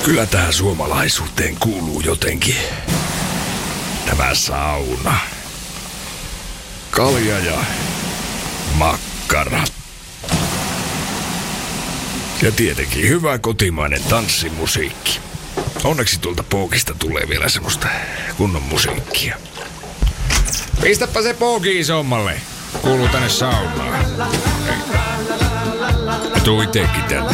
Kyllä tähän suomalaisuuteen kuuluu jotenkin tämä sauna. Kalja ja makkarat. Ja tietenkin hyvä kotimainen tanssimusiikki. Onneksi tuolta Pookista tulee vielä semmoista kunnon musiikkia. Pistäpä se Pooki isommalle. Kuuluu tänne saunaan. Tuu itekin tänne.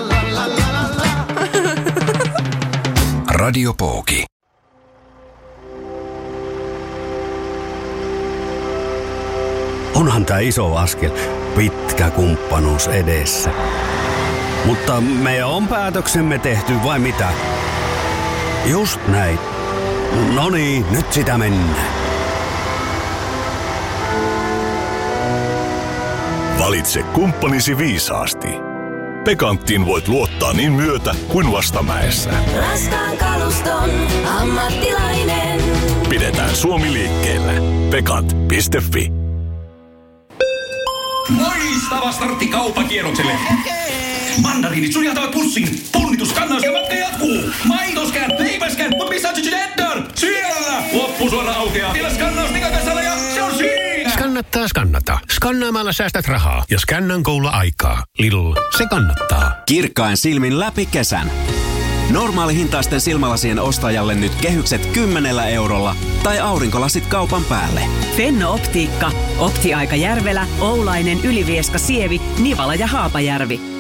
Radio Pooki. Onhan tää iso askel. Pitkä kumppanuus edessä. Mutta me on päätöksemme tehty vai mitä? Just näin. Noniin, nyt sitä mennään. Valitse kumppanisi viisaasti. Pekanttiin voit luottaa niin myötä kuin vastamäessä. Raskaan kaluston ammattilainen. Pidetään Suomi liikkeellä. Pekant.fi. Loistava startti kauppakierrokselle. Mandariinit sujahtavat pussiin. Punnituskannaus ja matka jatkuu. Maitoskään, leipäskään, mutta missä on cheddar? Siellä! Loppusuora aukeaa. Vielä skannaus Nikakasalla ja se on siinä! Skannata. Skannaamalla säästät rahaa ja Scannan koululla aikaa. Lidl, se kannattaa. Kirkkain silmin läpi kesän. Normaalihintaisten silmälasien ostajalle nyt kehykset 10 eurolla tai aurinkolasit kaupan päälle. Fenno-optiikka. Optiaika Järvelä, Oulainen, Ylivieska, Sievi, Nivala ja Haapajärvi.